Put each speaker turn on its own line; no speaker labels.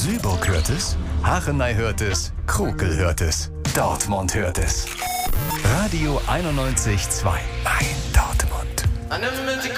Süburg hört es, Hachenay hört es, Krokel hört es, Dortmund hört es. Radio 91.2. Mein Dortmund.